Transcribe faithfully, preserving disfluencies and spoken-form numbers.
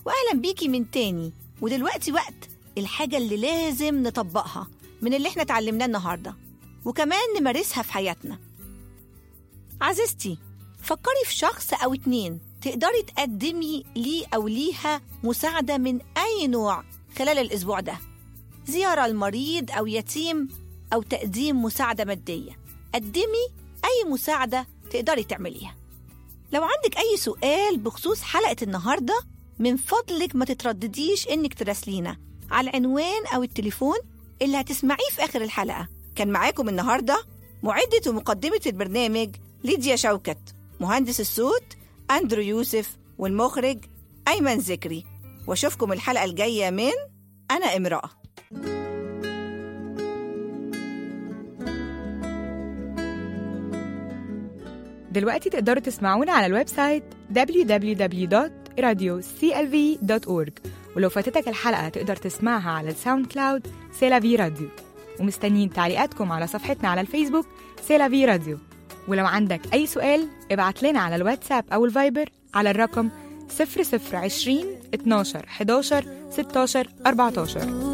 وأهلا بيكي من تاني. ودلوقتي وقت الحاجة اللي لازم نطبقها من اللي احنا اتعلمناه النهاردة، وكمان نمارسها في حياتنا. عزيزتي، فكري في شخص أو اتنين تقدري تقدمي ليه أو ليها مساعدة من أي نوع خلال الأسبوع ده، زيارة المريض أو يتيم أو تقديم مساعدة مادية. قدمي أي مساعدة تقدري تعمليها. لو عندك أي سؤال بخصوص حلقة النهاردة، من فضلك ما تتردديش إنك تراسلينا على العنوان أو التليفون اللي هتسمعيه في آخر الحلقة. كان معاكم النهاردة معدة ومقدمة البرنامج ليديا شوكت، مهندس الصوت أندرو يوسف، والمخرج أيمن ذكري. واشوفكم الحلقة الجاية من أنا امرأة. دلوقتي تقدروا تسمعونا على الويب سايت دبليو دبليو دبليو دوت راديو سي إل في دوت أورج، ولو فاتتك الحلقة تقدر تسمعها على الساوند كلاود سيلافي راديو. ومستنيين تعليقاتكم على صفحتنا على الفيسبوك سيلافي راديو. ولو عندك أي سؤال ابعت لنا على الواتساب أو الفايبر على الرقم صفر صفر عشرين اتناشر حداشر ستاشر أربعتاشر.